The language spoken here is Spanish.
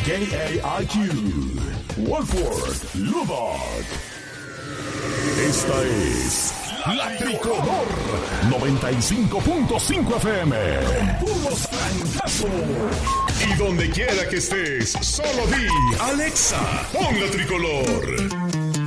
KAIQ, Wolford, Lubbock. Esta es La Tricolor 95.5 FM. Con puros trancazos. Y donde quiera que estés, solo di Alexa, pon La Tricolor.